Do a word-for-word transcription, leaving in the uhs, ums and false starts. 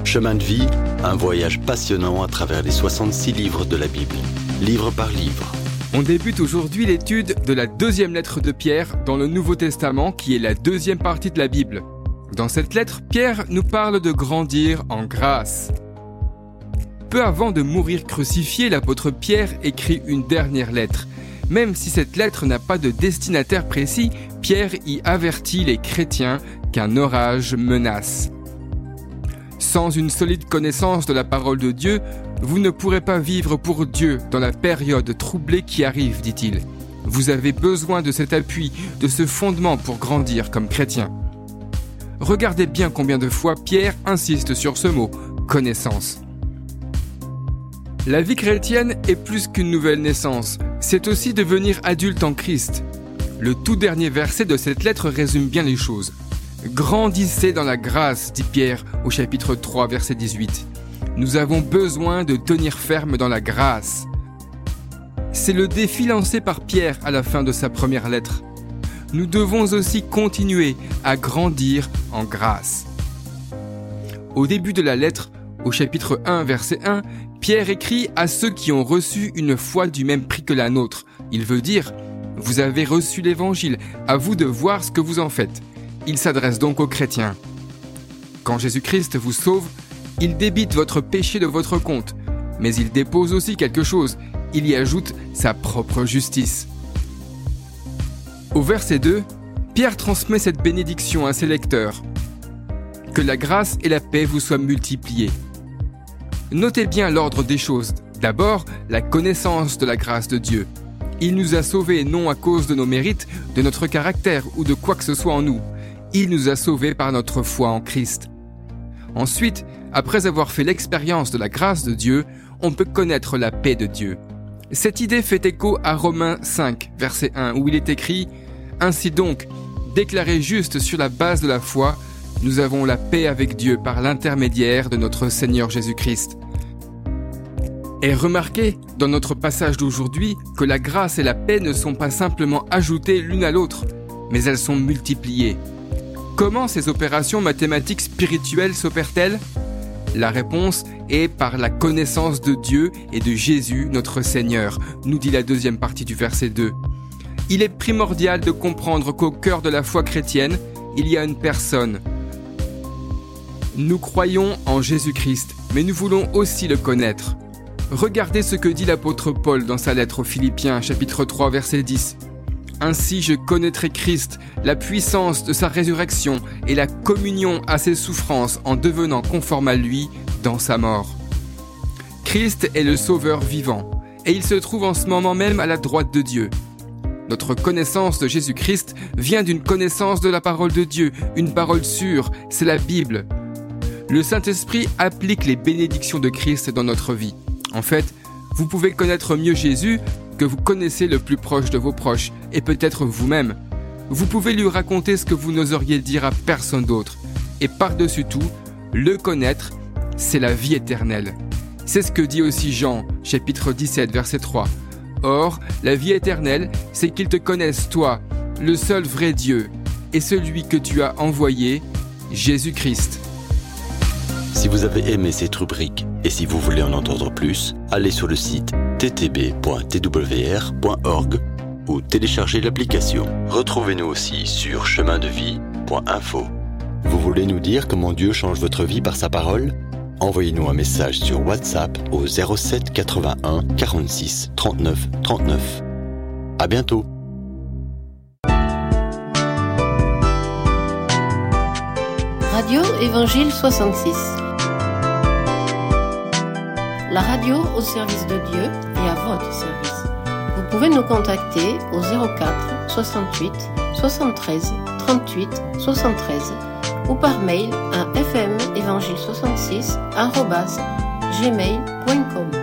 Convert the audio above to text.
Chemin de vie, un voyage passionnant à travers les soixante-six livres de la Bible, livre par livre. On débute aujourd'hui l'étude de la deuxième lettre de Pierre dans le Nouveau Testament, qui est la deuxième partie de la Bible. Dans cette lettre, Pierre nous parle de grandir en grâce. Peu avant de mourir crucifié, l'apôtre Pierre écrit une dernière lettre. Même si cette lettre n'a pas de destinataire précis, Pierre y avertit les chrétiens qu'un orage menace. Sans une solide connaissance de la parole de Dieu, vous ne pourrez pas vivre pour Dieu dans la période troublée qui arrive, dit-il. Vous avez besoin de cet appui, de ce fondement pour grandir comme chrétien. Regardez bien combien de fois Pierre insiste sur ce mot, connaissance. La vie chrétienne est plus qu'une nouvelle naissance, c'est aussi devenir adulte en Christ. Le tout dernier verset de cette lettre résume bien les choses. Grandissez dans la grâce, dit Pierre au chapitre trois, verset dix-huit. Nous avons besoin de tenir ferme dans la grâce. C'est le défi lancé par Pierre à la fin de sa première lettre. Nous devons aussi continuer à grandir en grâce. Au début de la lettre, au chapitre un, verset un, Pierre écrit à ceux qui ont reçu une foi du même prix que la nôtre. Il veut dire, vous avez reçu l'évangile, à vous de voir ce que vous en faites. Il s'adresse donc aux chrétiens. Quand Jésus-Christ vous sauve, il débite votre péché de votre compte, mais il dépose aussi quelque chose, il y ajoute sa propre justice. Au verset deux, Pierre transmet cette bénédiction à ses lecteurs. Que la grâce et la paix vous soient multipliées. Notez bien l'ordre des choses. D'abord, la connaissance de la grâce de Dieu. Il nous a sauvés non à cause de nos mérites, de notre caractère ou de quoi que ce soit en nous. Il nous a sauvés par notre foi en Christ. Ensuite, après avoir fait l'expérience de la grâce de Dieu, on peut connaître la paix de Dieu. Cette idée fait écho à Romains cinq, verset un, où il est écrit « Ainsi donc, déclarés justes sur la base de la foi, nous avons la paix avec Dieu par l'intermédiaire de notre Seigneur Jésus-Christ. » Et remarquez, dans notre passage d'aujourd'hui, que la grâce et la paix ne sont pas simplement ajoutées l'une à l'autre, mais elles sont multipliées. Comment ces opérations mathématiques spirituelles s'opèrent-elles ? La réponse est par la connaissance de Dieu et de Jésus, notre Seigneur, nous dit la deuxième partie du verset deux. Il est primordial de comprendre qu'au cœur de la foi chrétienne, il y a une personne. Nous croyons en Jésus-Christ, mais nous voulons aussi le connaître. Regardez ce que dit l'apôtre Paul dans sa lettre aux Philippiens, chapitre trois, verset dix. « Ainsi je connaîtrai Christ, la puissance de sa résurrection et la communion à ses souffrances en devenant conforme à lui dans sa mort. » Christ est le Sauveur vivant, et il se trouve en ce moment même à la droite de Dieu. Notre connaissance de Jésus-Christ vient d'une connaissance de la parole de Dieu, une parole sûre, c'est la Bible. Le Saint-Esprit applique les bénédictions de Christ dans notre vie. En fait, vous pouvez connaître mieux Jésus que vous connaissez le plus proche de vos proches, et peut-être vous-même. Vous pouvez lui raconter ce que vous n'oseriez dire à personne d'autre. Et par-dessus tout, le connaître, c'est la vie éternelle. C'est ce que dit aussi Jean, chapitre dix-sept, verset trois. Or, la vie éternelle, c'est qu'ils te connaissent toi, le seul vrai Dieu, et celui que tu as envoyé, Jésus-Christ. Si vous avez aimé cette rubrique et si vous voulez en entendre plus, allez sur le site t t b point t w r point org ou téléchargez l'application. Retrouvez-nous aussi sur chemin de vie point info. Vous voulez nous dire comment Dieu change votre vie par sa parole ? Envoyez-nous un message sur WhatsApp au zéro sept quatre-vingt-un quarante-six trente-neuf trente-neuf. À bientôt. Radio Évangile soixante-six. La radio au service de Dieu et à votre service. Vous pouvez nous contacter au zéro quatre soixante-huit soixante-treize trente-huit soixante-treize ou par mail à f m évangile soixante-six arobase gmail point com.